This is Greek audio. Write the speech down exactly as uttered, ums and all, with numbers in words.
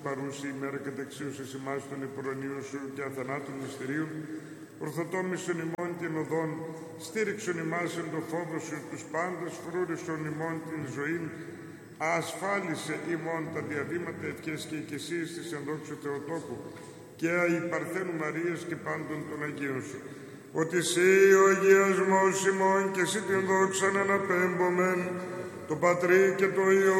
παρούση ημέρα καταξίωσης ημάς των υπορονίων σου και αθανάτων μυστηρίων, ορθοτόμησον ημών την οδόν, στήριξον ημάς εν το φόβο σου, τους πάντας φρούρησον ημών την ζωήν, ασφάλισε ημών τα διαδήματα ευχές και οικεσίες της ενδόξου Θεοτόκου και η Παρθένου Μαρίας και πάντων των Αγίων σου. Ότι εσύ ο αγιασμός ημών και εσύ την δόξαν αναπέμπομεν, το Πατρί και το Υιό